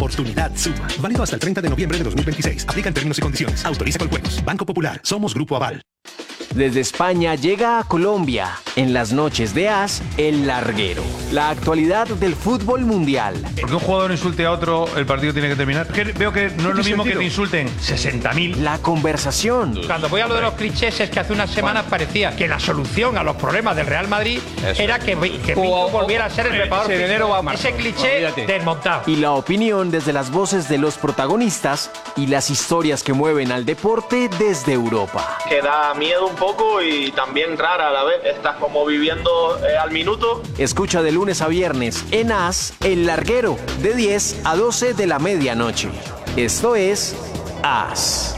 oportunidad suma. Válido hasta el 30 de noviembre de 2026. Aplican términos y condiciones. Autoriza Coljuegos. Banco Popular. Somos Grupo Aval. Desde España llega a Colombia, en las noches de AS, El Larguero. La actualidad del fútbol mundial. Porque un jugador insulte a otro, el partido tiene que terminar. Veo que no es lo mismo que te insulten 60.000. La conversación. Cuando voy a lo de los clichés, es que hace unas semanas parecía que la solución a los problemas del Real Madrid era que Pinto volviera a ser el preparador. Ese cliché desmontado. Y la opinión desde las voces de los protagonistas y las historias que mueven al deporte desde Europa. Que da miedo un poco y también rara a la vez. Estás como viviendo al minuto. Escucha de lunes a viernes en AS, El Larguero, de 10 a 12 de la medianoche. Esto es AS.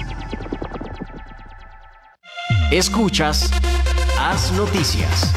Escuchas AS Noticias.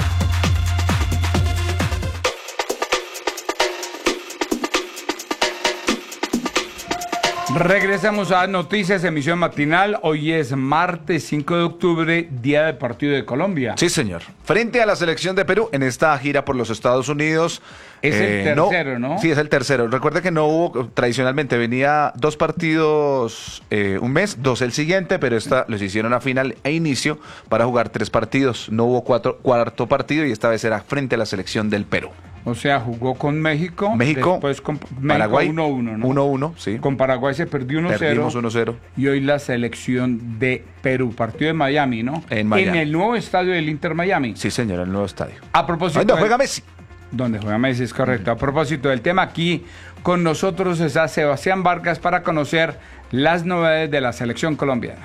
Regresamos a Noticias, emisión matinal. Hoy es martes 5 de octubre, día del partido de Colombia. Sí, señor. Frente a la selección de Perú en esta gira por los Estados Unidos. Es el tercero, ¿no? Sí, es el tercero. Recuerda que no hubo, tradicionalmente venía 2 partidos un mes, 2 el siguiente, pero esta los hicieron a final e inicio para jugar 3 partidos. No hubo cuarto partido y esta vez era frente a la selección del Perú. O sea, jugó con México, después con Paraguay, México 1-1, ¿no? 1-1, sí. Con Paraguay se perdió 1-0. Perdimos 1-0. Y hoy la selección de Perú, partido de Miami, ¿no? En Miami. En el nuevo estadio del Inter Miami. Sí, señor, el nuevo estadio. A propósito... ¿Dónde juega Messi? Donde juega Messi, es correcto. A propósito del tema, aquí con nosotros está Sebastián Vargas para conocer las novedades de la selección colombiana.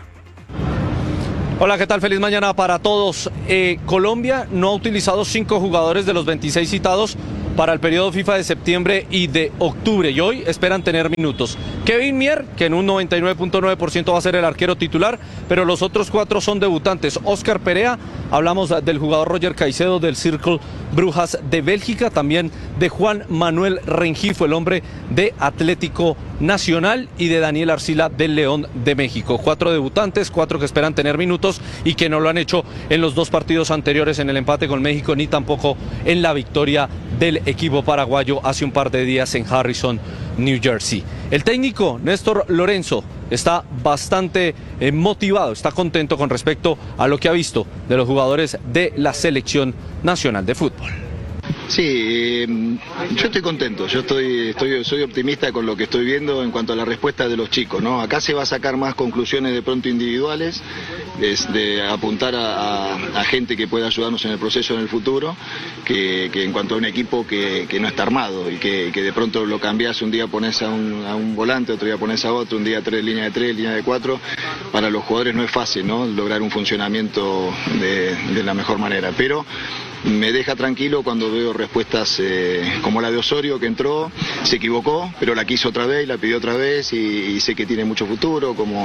Hola, ¿qué tal? Feliz mañana para todos. Colombia no ha utilizado 5 jugadores de los 26 citados para el periodo FIFA de septiembre y de octubre, y hoy esperan tener minutos. Kevin Mier, que en un 99.9% va a ser el arquero titular, pero los otros 4 son debutantes. Oscar Perea, hablamos del jugador Roger Caicedo del Cercle Brujas de Bélgica, también de Juan Manuel Rengifo, el hombre de Atlético Nacional, y de Daniel Arcila del León de México. 4 debutantes, 4 que esperan tener minutos y que no lo han hecho en los 2 partidos anteriores, en el empate con México ni tampoco en la victoria del equipo paraguayo hace un par de días en Harrison, New Jersey. El técnico Néstor Lorenzo está bastante motivado, está contento con respecto a lo que ha visto de los jugadores de la selección nacional de fútbol. Sí, yo estoy contento, soy optimista con lo que estoy viendo en cuanto a la respuesta de los chicos, ¿no? Acá se va a sacar más conclusiones de pronto individuales, de apuntar a gente que pueda ayudarnos en el proceso en el futuro, que en cuanto a un equipo que no está armado y que de pronto lo cambiás, un día pones a un volante, otro día pones a otro, un día 3 líneas de 3, líneas de 4, para los jugadores no es fácil, ¿no? Lograr un funcionamiento de la mejor manera, pero me deja tranquilo cuando veo respuestas como la de Osorio, que entró, se equivocó, pero la quiso otra vez, la pidió otra vez y sé que tiene mucho futuro, como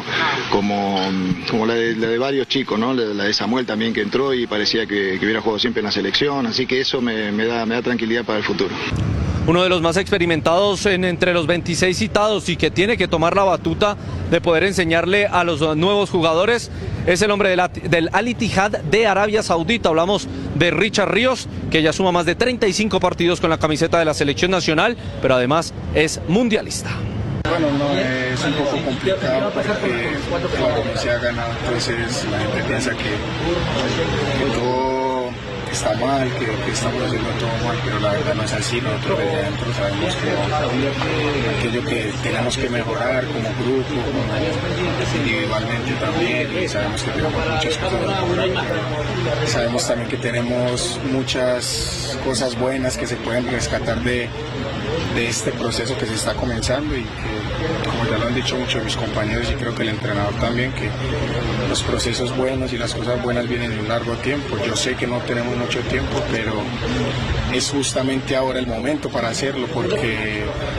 la de varios chicos, ¿no? La de Samuel también, que entró y parecía que hubiera jugado siempre en la selección, así que eso me da tranquilidad para el futuro. Uno de los más experimentados entre los 26 citados y que tiene que tomar la batuta de poder enseñarle a los nuevos jugadores es el hombre del Al Ittihad de Arabia Saudita. Hablamos de Richard Ríos, que ya suma más de 35 partidos con la camiseta de la selección nacional, pero además es mundialista. Bueno, no, es un poco complicado porque cuando se ha ganado, entonces la gente piensa que todo está mal, que estamos haciendo todo mal, pero la verdad no es así. Nosotros desde adentro sabemos que aquello que tenemos que mejorar como grupo, individualmente también, y sabemos que tenemos muchas cosas que mejorar. Sabemos también que tenemos muchas cosas buenas que se pueden rescatar de este proceso que se está comenzando y que, como ya lo han dicho muchos de mis compañeros y creo que el entrenador también, que los procesos buenos y las cosas buenas vienen en un largo tiempo. Yo sé que no tenemos mucho tiempo, pero es justamente ahora el momento para hacerlo, porque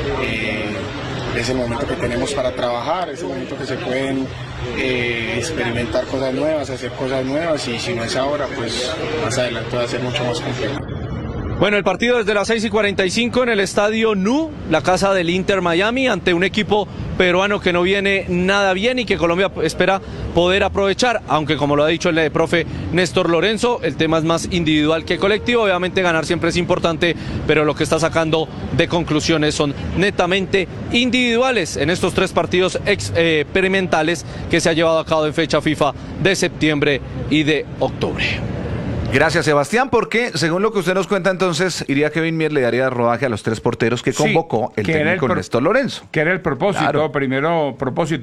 es el momento que tenemos para trabajar, es el momento que se pueden experimentar cosas nuevas, hacer cosas nuevas, y si no es ahora, pues más adelante va a ser mucho más complicado. Bueno, el partido desde las 6:45 en el estadio NU, la casa del Inter Miami, ante un equipo peruano que no viene nada bien y que Colombia espera poder aprovechar, aunque como lo ha dicho el profe Néstor Lorenzo, el tema es más individual que colectivo. Obviamente ganar siempre es importante, pero lo que está sacando de conclusiones son netamente individuales en estos 3 partidos experimentales que se ha llevado a cabo en fecha FIFA de septiembre y de octubre. Gracias, Sebastián, porque según lo que usted nos cuenta, entonces iría Kevin Mier le daría rodaje a los 3 porteros que convocó el técnico Néstor Lorenzo. Que era el propósito. Claro. Primero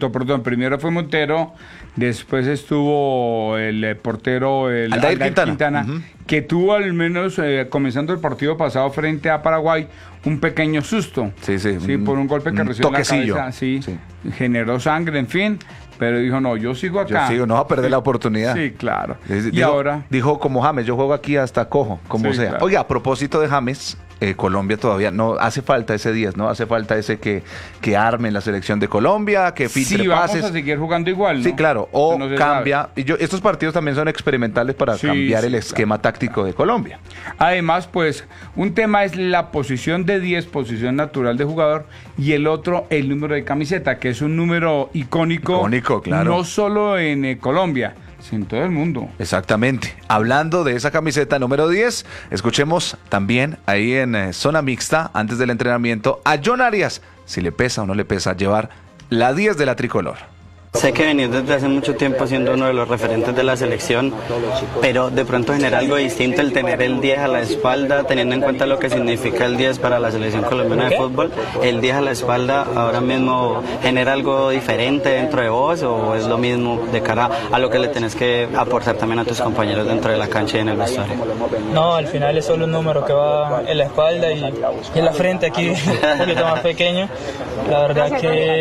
fue Montero, después estuvo el portero Aldair Quintana. Que tuvo al menos, comenzando el partido pasado frente a Paraguay, un pequeño susto. Sí, por un golpe que recibió en la cabeza. Sí, generó sangre, en fin. Pero dijo, no, yo sigo acá. No va a perder la oportunidad. Sí, claro. Dijo como James, yo juego aquí hasta cojo, como sea. Claro. Oiga, a propósito de James, Colombia todavía no hace falta ese 10, ¿no? Hace falta ese que arme en la selección de Colombia, que filtre pases. Vamos a seguir jugando igual, ¿no? Sí, claro. O no cambia. Estos partidos también son experimentales para cambiar el esquema táctico de Colombia. Además, pues, un tema es la posición de 10, posición natural de jugador, y el otro, el número de camiseta, que es un número icónico, claro. No solo en Colombia, en todo el mundo. Exactamente. Hablando de esa camiseta número 10, escuchemos también ahí en zona mixta, antes del entrenamiento, a John Arias, si le pesa o no le pesa llevar la 10 de la tricolor. Sé que venís desde hace mucho tiempo siendo uno de los referentes de la selección, pero de pronto genera algo distinto el tener el 10 a la espalda, teniendo en cuenta lo que significa el 10 para la selección colombiana de fútbol. ¿El 10 a la espalda ahora mismo genera algo diferente dentro de vos o es lo mismo de cara a lo que le tenés que aportar también a tus compañeros dentro de la cancha y en el vestuario? No, al final es solo un número que va en la espalda y en la frente aquí un poquito más pequeño. La verdad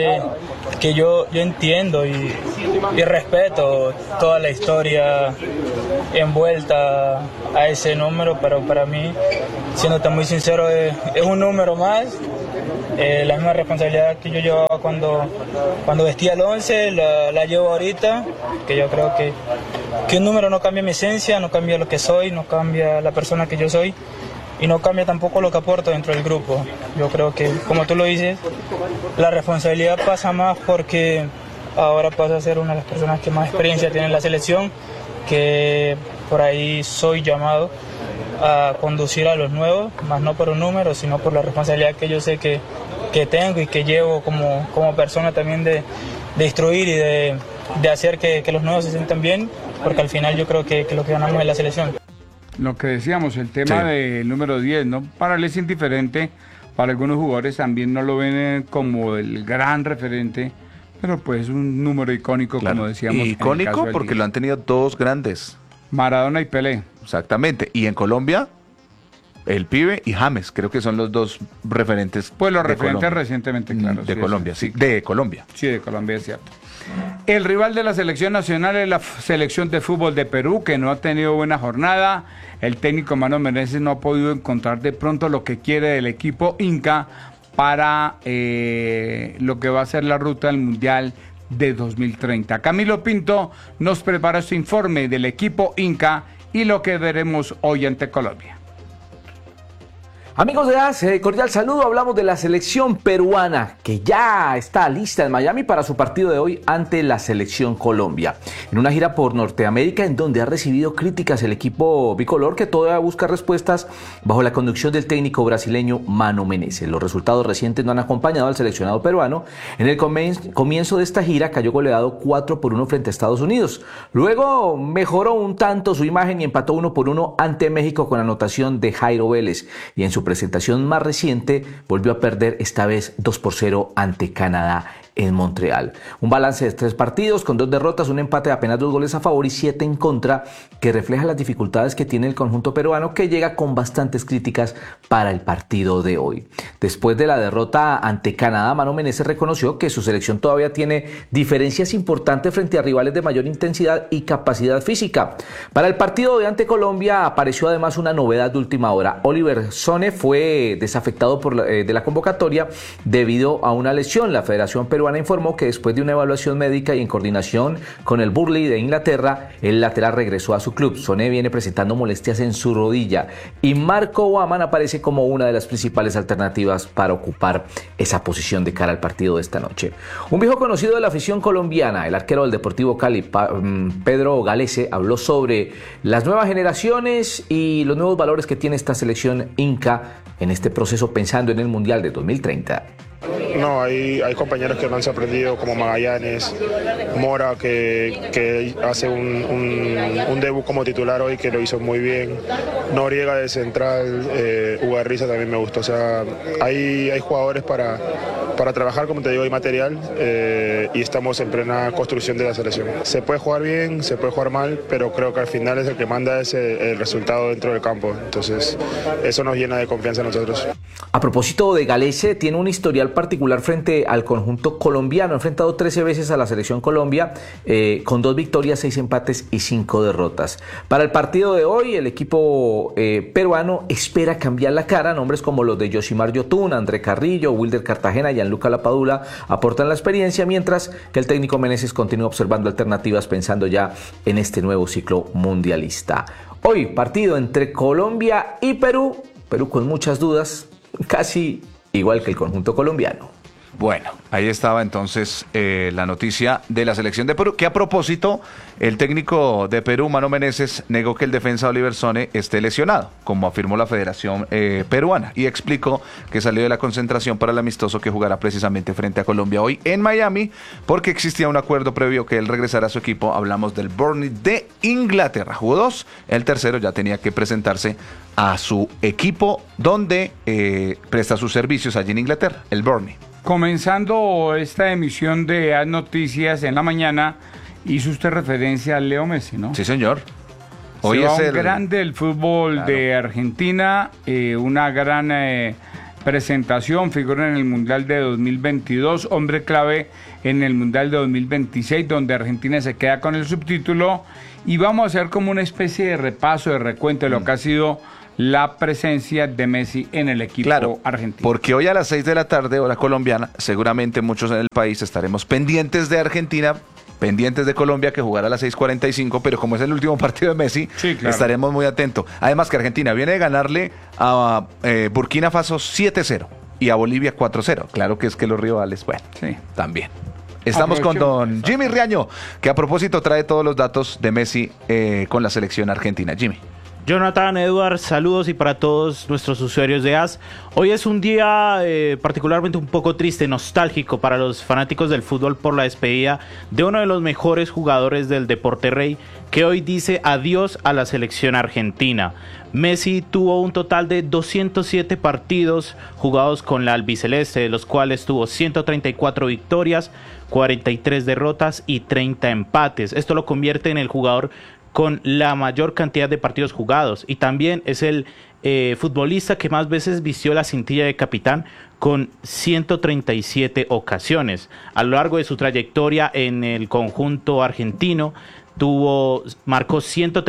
que yo entiendo y respeto toda la historia envuelta a ese número, pero para mí, siéndote muy sincero, es un número más. La misma responsabilidad que yo llevaba cuando vestía el 11, la llevo ahorita, que yo creo que un número no cambia mi esencia, no cambia lo que soy, no cambia la persona que yo soy. Y no cambia tampoco lo que aporto dentro del grupo. Yo creo que, como tú lo dices, la responsabilidad pasa más porque ahora paso a ser una de las personas que más experiencia tiene en la selección, que por ahí soy llamado a conducir a los nuevos, más no por un número, sino por la responsabilidad que yo sé que tengo y que llevo como persona también de instruir y de hacer que los nuevos se sientan bien, porque al final yo creo que lo que ganamos es la selección. Lo que decíamos, el tema del número 10, ¿no? Para él es indiferente, para algunos jugadores también no lo ven como el gran referente, pero pues un número icónico, claro, como decíamos. Icónico porque lo han tenido 2 grandes. Maradona y Pelé. Exactamente. Y en Colombia, el Pibe y James, creo que son los 2 referentes. Pues los referentes Colombia. Recientemente, claro. De Colombia, sí. De Colombia. Sí, de Colombia, es cierto. El rival de la selección nacional es la selección de fútbol de Perú, que no ha tenido buena jornada. El técnico Mano Menezes no ha podido encontrar de pronto lo que quiere del equipo Inca para lo que va a ser la ruta del Mundial de 2030. Camilo Pinto nos prepara este informe del equipo Inca y lo que veremos hoy ante Colombia. Amigos de AS, cordial saludo. Hablamos de la selección peruana que ya está lista en Miami para su partido de hoy ante la selección Colombia. En una gira por Norteamérica en donde ha recibido críticas el equipo bicolor que todavía busca respuestas bajo la conducción del técnico brasileño Mano Menezes. Los resultados recientes no han acompañado al seleccionado peruano. En el comienzo de esta gira cayó goleado 4-1 frente a Estados Unidos. Luego mejoró un tanto su imagen y empató 1-1 ante México con anotación de Jairo Vélez. Y en su presentación más reciente volvió a perder esta vez 2-0 ante Canadá en Montreal. Un balance de 3 partidos con 2 derrotas, un empate de apenas 2 goles a favor y 7 en contra, que refleja las dificultades que tiene el conjunto peruano, que llega con bastantes críticas para el partido de hoy. Después de la derrota ante Canadá, Mano Menezes reconoció que su selección todavía tiene diferencias importantes frente a rivales de mayor intensidad y capacidad física. Para el partido de hoy ante Colombia apareció además una novedad de última hora. Oliver Sonne fue desafectado de la convocatoria debido a una lesión. La Federación Peruana informó que después de una evaluación médica y en coordinación con el Burnley de Inglaterra, el lateral regresó a su club. Soné viene presentando molestias en su rodilla y Marco Guaman aparece como una de las principales alternativas para ocupar esa posición de cara al partido de esta noche. Un viejo conocido de la afición colombiana, el arquero del Deportivo Cali, Pedro Galese, habló sobre las nuevas generaciones y los nuevos valores que tiene esta selección inca en este proceso pensando en el Mundial de 2030. No, hay compañeros que no han sorprendido, como Magallanes, Mora, que hace un debut como titular hoy, que lo hizo muy bien. Noriega de central, Ugarriza también me gustó. O sea, hay jugadores para trabajar, como te digo, hay material, y estamos en plena construcción de la selección. Se puede jugar bien, se puede jugar mal, pero creo que al final es el que manda el resultado dentro del campo. Entonces, eso nos llena de confianza a nosotros. A propósito de Galese, tiene un historial particular frente al conjunto colombiano. Ha enfrentado 13 veces a la selección Colombia, con 2 victorias, 6 empates y 5 derrotas. Para el partido de hoy, el equipo peruano espera cambiar la cara. Nombres como los de Yoshimar Yotun, André Carrillo, Wilder Cartagena y Gianluca Lapadula aportan la experiencia, mientras que el técnico Meneses continúa observando alternativas pensando ya en este nuevo ciclo mundialista. Hoy, partido entre Colombia y Perú. Perú con muchas dudas, casi igual que el conjunto colombiano. Bueno, ahí estaba entonces la noticia de la selección de Perú, que a propósito, el técnico de Perú, Mano Meneses, negó que el defensa Oliver Sone esté lesionado, como afirmó la Federación Peruana, y explicó que salió de la concentración para el amistoso que jugará precisamente frente a Colombia hoy en Miami, porque existía un acuerdo previo que él regresara a su equipo. Hablamos del Burnley de Inglaterra. Jugó 2, el tercero ya tenía que presentarse a su equipo, donde presta sus servicios allí en Inglaterra, el Burnley. Comenzando esta emisión de Haz Noticias en la mañana, hizo usted referencia a Leo Messi, ¿no? Sí, señor. Hoy es el un grande del fútbol de Argentina, una gran presentación, figura en el Mundial de 2022, hombre clave en el Mundial de 2026, donde Argentina se queda con el subtítulo, y vamos a hacer como una especie de repaso, de recuento de lo que ha sido la presencia de Messi en el equipo argentino. Porque hoy a las 6 de la tarde, hora colombiana, seguramente muchos en el país estaremos pendientes de Argentina, pendientes de Colombia, que jugará a las 6:45, pero como es el último partido de Messi, estaremos muy atentos. Además que Argentina viene de ganarle a Burkina Faso 7-0 y a Bolivia 4-0. Claro que es que los rivales, bueno, también. Estamos con don Jimmy Riaño, que a propósito trae todos los datos de Messi con la selección argentina. Jimmy. Jonathan, Edward, saludos, y para todos nuestros usuarios de AS. Hoy es un día particularmente un poco triste, nostálgico para los fanáticos del fútbol por la despedida de uno de los mejores jugadores del deporte rey, que hoy dice adiós a la selección argentina. Messi tuvo un total de 207 partidos jugados con la albiceleste, de los cuales tuvo 134 victorias, 43 derrotas y 30 empates. Esto lo convierte en el jugador con la mayor cantidad de partidos jugados, y también es el futbolista que más veces vistió la cintilla de capitán, con 137 ocasiones. A lo largo de su trayectoria en el conjunto argentino marcó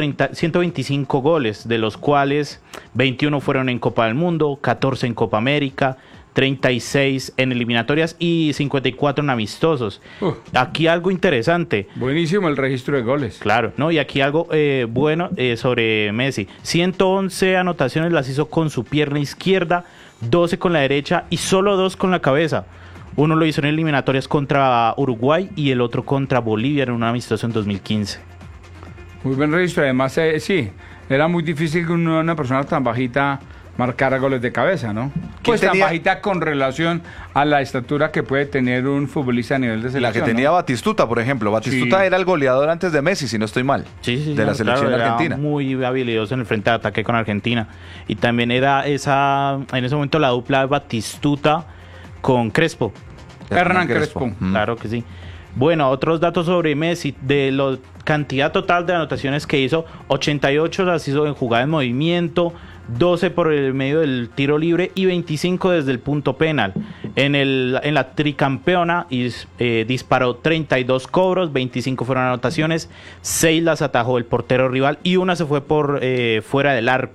125 goles, de los cuales 21 fueron en Copa del Mundo, 14 en Copa América, 36 en eliminatorias y 54 en amistosos. Aquí algo interesante. Buenísimo el registro de goles. Claro, ¿no? Y aquí algo bueno sobre Messi. 111 anotaciones las hizo con su pierna izquierda, 12 con la derecha y solo 2 con la cabeza. Uno lo hizo en eliminatorias contra Uruguay y el otro contra Bolivia en un amistoso en 2015. Muy buen registro. Además, sí, era muy difícil que una persona tan bajita marcar goles de cabeza, ¿no? Pues tan bajita con relación a la estatura que puede tener un futbolista a nivel de selección. La que tenía, ¿no? Batistuta, por ejemplo. Batistuta era el goleador antes de Messi, si no estoy mal, de la selección argentina. Era muy habilidoso en el frente de ataque con Argentina. Y también era en ese momento la dupla de Batistuta con Crespo. Hernán Crespo. Claro que sí. Bueno, otros datos sobre Messi. De la cantidad total de anotaciones que hizo, 88 las hizo en jugada en movimiento, 12 por el medio del tiro libre y 25 desde el punto penal. En la tricampeona disparó 32 cobros, 25 fueron anotaciones, 6 las atajó el portero rival y una se fue por fuera del arco.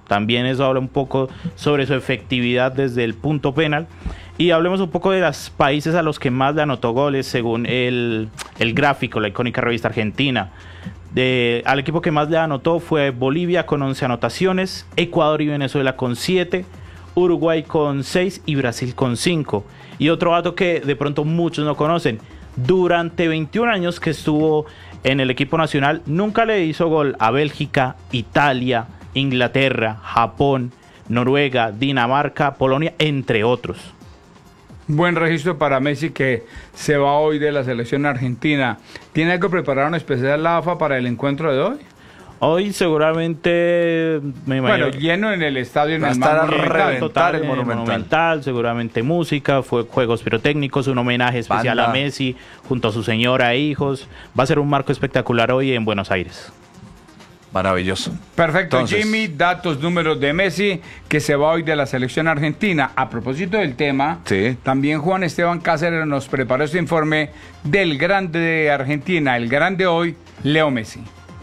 También eso habla un poco sobre su efectividad desde el punto penal. Y hablemos un poco de los países a los que más le anotó goles según el gráfico, la icónica revista argentina. Al equipo que más le anotó fue Bolivia con 11 anotaciones, Ecuador y Venezuela con 7, Uruguay con 6 y Brasil con 5. Y otro dato que de pronto muchos no conocen, durante 21 años que estuvo en el equipo nacional, nunca le hizo gol a Bélgica, Italia, Inglaterra, Japón, Noruega, Dinamarca, Polonia, entre otros. Buen registro para Messi, que se va hoy de la selección argentina. ¿Tiene algo preparado en especial la AFA para el encuentro de hoy? Hoy seguramente me imagino, bueno, lleno en el estadio, en el Monumental, seguramente música, juegos pirotécnicos, un homenaje especial a Messi junto a su señora e hijos. Va a ser un marco espectacular hoy en Buenos Aires. Maravilloso. Perfecto. Entonces, Jimmy, datos, números de Messi, que se va hoy de la selección argentina. A propósito del tema, también Juan Esteban Cáceres nos preparó este informe del grande de Argentina, el grande hoy, Leo Messi.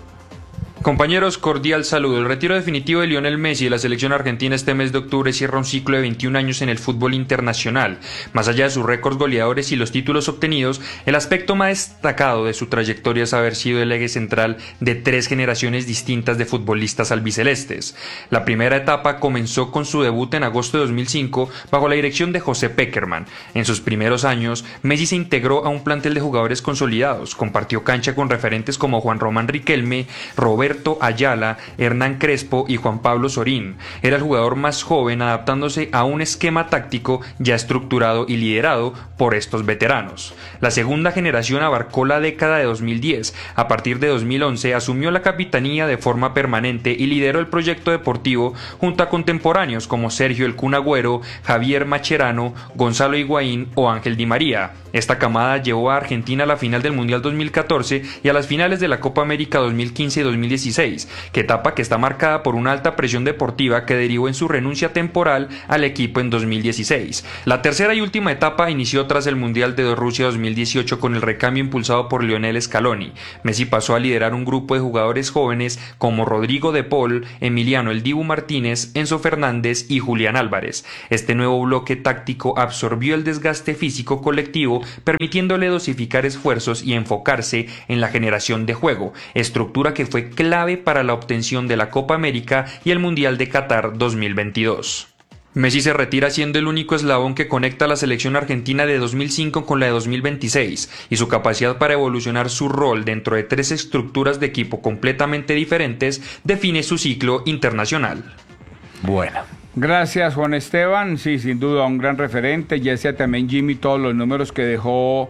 Compañeros, cordial saludo. El retiro definitivo de Lionel Messi de la selección argentina este mes de octubre cierra un ciclo de 21 años en el fútbol internacional. Más allá de sus récords goleadores y los títulos obtenidos, el aspecto más destacado de su trayectoria es haber sido el eje central de 3 generaciones distintas de futbolistas albicelestes. La primera etapa comenzó con su debut en agosto de 2005 bajo la dirección de José Pekerman. En sus primeros años, Messi se integró a un plantel de jugadores consolidados, compartió cancha con referentes como Juan Román Riquelme, Roberto Ayala, Hernán Crespo y Juan Pablo Sorín. Era el jugador más joven adaptándose a un esquema táctico ya estructurado y liderado por estos veteranos. La segunda generación abarcó la década de 2010. A partir de 2011 asumió la capitanía de forma permanente y lideró el proyecto deportivo junto a contemporáneos como Sergio El Kun Agüero, Javier Mascherano, Gonzalo Higuaín o Ángel Di María. Esta camada llevó a Argentina a la final del Mundial 2014 y a las finales de la Copa América 2015 y 2016, que etapa que está marcada por una alta presión deportiva que derivó en su renuncia temporal al equipo en 2016. La tercera y última etapa inició tras el Mundial de Rusia 2018 con el recambio impulsado por Lionel Scaloni. Messi pasó a liderar un grupo de jugadores jóvenes como Rodrigo de Paul, Emiliano El Dibu Martínez, Enzo Fernández y Julián Álvarez. Este nuevo bloque táctico absorbió el desgaste físico colectivo, permitiéndole dosificar esfuerzos y enfocarse en la generación de juego, estructura que fue clave para la obtención de la Copa América y el Mundial de Qatar 2022. Messi se retira siendo el único eslabón que conecta a la selección argentina de 2005 con la de 2026, y su capacidad para evolucionar su rol dentro de 3 estructuras de equipo completamente diferentes define su ciclo internacional. Bueno. Gracias, Juan Esteban. Sí, sin duda, un gran referente. Ya decía también Jimmy todos los números que dejó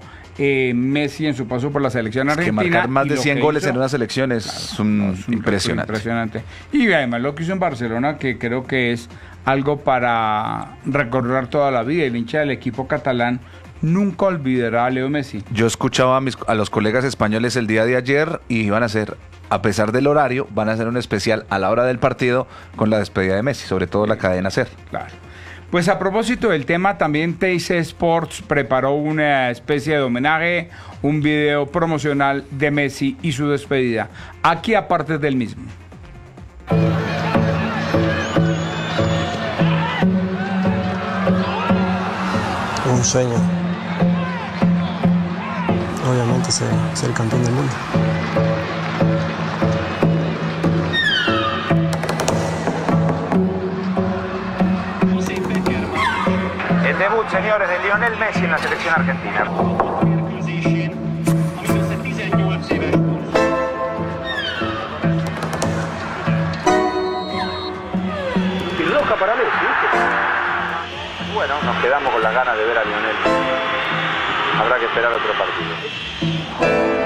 Messi en su paso por la selección argentina. Que marcar más de 100 goles en una selección es impresionante. Y además lo que hizo en Barcelona, que creo que es algo para recordar toda la vida. El hincha del equipo catalán nunca olvidará a Leo Messi. Yo escuchaba a los colegas españoles el día de ayer y iban a hacer, a pesar del horario, van a hacer un especial a la hora del partido con la despedida de Messi, sobre todo la cadena SER. Claro. Pues a propósito del tema, también TIC Sports preparó una especie de homenaje, un video promocional de Messi y su despedida. Aquí aparte del mismo. Un sueño, obviamente, ser campeón del mundo. El debut, señores, de Lionel Messi en la selección argentina. Y roja para Messi. Bueno, nos quedamos con las ganas de ver a Lionel. Habrá que esperar otro partido.